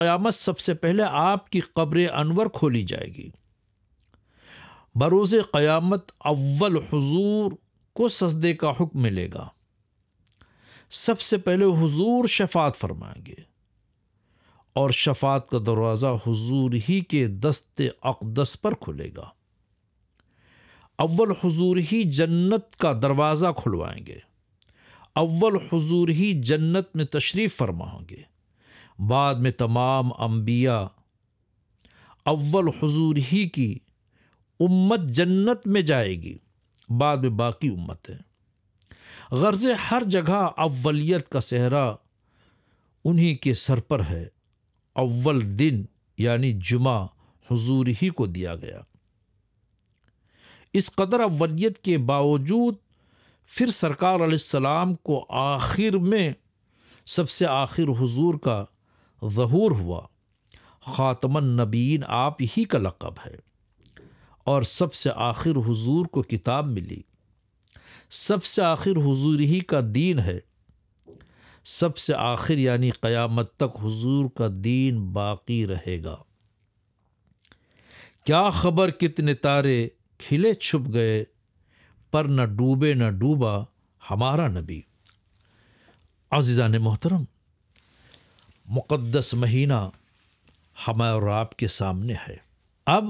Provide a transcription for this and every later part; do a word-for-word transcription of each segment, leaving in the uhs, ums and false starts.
قیامت سب سے پہلے آپ کی قبر انور کھولی جائے گی۔ بروز قیامت اول حضور کو سجدے کا حکم ملے گا۔ سب سے پہلے حضور شفاعت فرمائیں گے اور شفاعت کا دروازہ حضور ہی کے دست اقدس پر کھلے گا۔ اول حضور ہی جنت کا دروازہ کھلوائیں گے۔ اول حضور ہی جنت میں تشریف فرما ہوں گے۔ بعد میں تمام انبیاء، اول حضور ہی کی امت جنت میں جائے گی، بعد میں باقی امتیں۔ غرض ہر جگہ اولیت کا صحرا انہی کے سر پر ہے۔ اول دن یعنی جمعہ حضور ہی کو دیا گیا۔ اس قدر اولیت کے باوجود پھر سرکار علیہ السلام کو آخر میں سب سے آخر حضور کا ظہور ہوا۔ خاتم النبیین آپ ہی کا لقب ہے، اور سب سے آخر حضور کو کتاب ملی۔ سب سے آخر حضور ہی کا دین ہے۔ سب سے آخر یعنی قیامت تک حضور کا دین باقی رہے گا۔ کیا خبر کتنے تارے کھلے چھپ گئے، پر نہ ڈوبے نہ ڈوبا ہمارا نبی۔ عزیزان محترم، مقدس مہینہ ہمارے اور آپ کے سامنے ہے۔ اب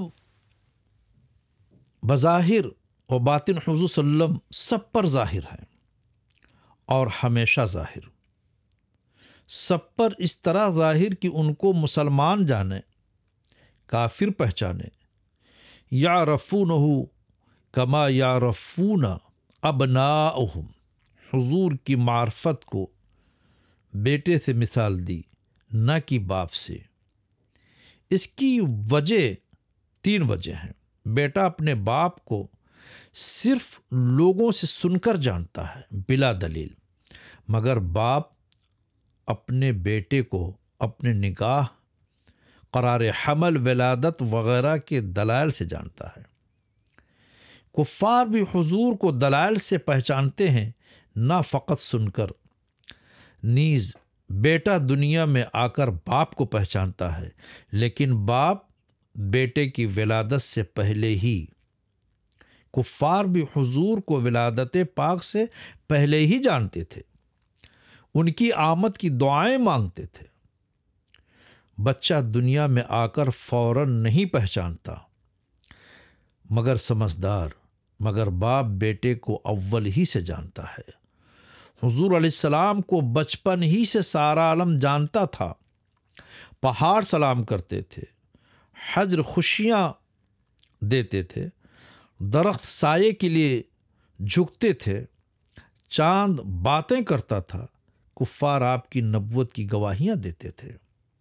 بظاہر و باطن حضور صلی اللہ علیہ وسلم سب پر ظاہر ہیں اور ہمیشہ ظاہر، سب پر اس طرح ظاہر کہ ان کو مسلمان جانے، کافر پہچانے، یعرفونہ کما یعرفون ابناءہم۔ حضور کی معرفت کو بیٹے سے مثال دی، نہ کہ باپ سے۔ اس کی وجہ تین وجہ ہیں۔ بیٹا اپنے باپ کو صرف لوگوں سے سن کر جانتا ہے بلا دلیل، مگر باپ اپنے بیٹے کو اپنے نکاح، قرار حمل، ولادت وغیرہ کے دلائل سے جانتا ہے۔ کفار بھی حضور کو دلائل سے پہچانتے ہیں، نہ فقط سن کر، نیز بیٹا دنیا میں آ کر باپ کو پہچانتا ہے، لیکن باپ بیٹے کی ولادت سے پہلے ہی۔ کفار بھی حضور کو ولادت پاک سے پہلے ہی جانتے تھے، ان کی آمد کی دعائیں مانگتے تھے۔ بچہ دنیا میں آ کر فوراً نہیں پہچانتا، مگر سمجھدار، مگر باپ بیٹے کو اول ہی سے جانتا ہے۔ حضور علیہ السلام کو بچپن ہی سے سارا عالم جانتا تھا۔ پہاڑ سلام کرتے تھے، حجر خوشیاں دیتے تھے، درخت سائے کے لیے جھکتے تھے، چاند باتیں کرتا تھا، کفار آپ کی نبوت کی گواہیاں دیتے تھے۔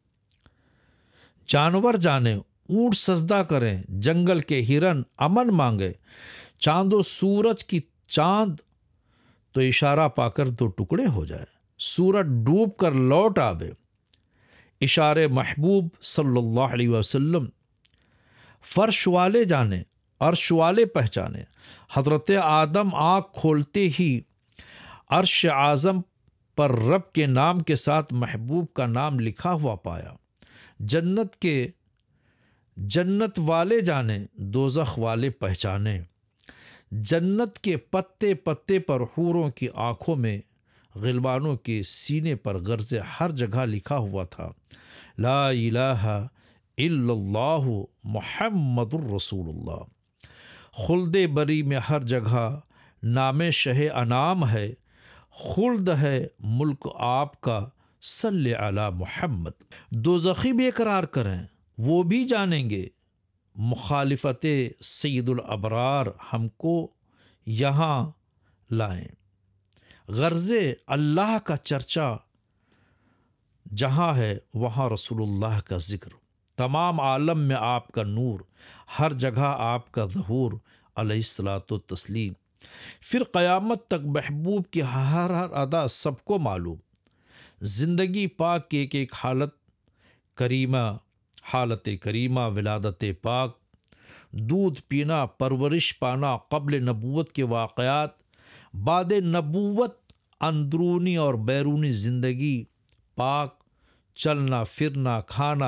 جانور جانے، اونٹ سجدہ کریں، جنگل کے ہرن امن مانگے، چاند و سورج کی چاند تو اشارہ پا کر دو ٹکڑے ہو جائے، سورج ڈوب کر لوٹ آوے، اشارے محبوب صلی اللہ علیہ وسلم۔ فرش والے جانے، عرش والے پہچانے، حضرت آدم آنکھ کھولتے ہی عرش اعظم پر رب کے نام کے ساتھ محبوب کا نام لکھا ہوا پایا۔ جنت کے جنت والے جانے، دوزخ والے پہچانے، جنت کے پتے پتے پر حوروں کی آنکھوں میں، غلمانوں کے سینے پر، غرض ہر جگہ لکھا ہوا تھا، لا الہ الا اللہ محمد الرسول اللہ۔ خلد بری میں ہر جگہ نام شہ انام ہے، خلد ہے ملک آپ کا، صلی علی محمد۔ دوزخی بھی اقرار کریں، وہ بھی جانیں گے، مخالفت سید الابرار ہم کو یہاں لائیں۔ غرض اللہ کا چرچا جہاں ہے، وہاں رسول اللہ کا ذکر، تمام عالم میں آپ کا نور، ہر جگہ آپ کا ظہور، علیہ الصلاۃ والتسلیم۔ پھر قیامت تک محبوب کی ہر ہر ادا سب کو معلوم۔ زندگی پاک کی ایک ایک حالت کریمہ، حالت کریمہ، ولادت پاک، دودھ پینا، پرورش پانا، قبل نبوت کے واقعات، بعد نبوت اندرونی اور بیرونی زندگی، پاک چلنا پھرنا، کھانا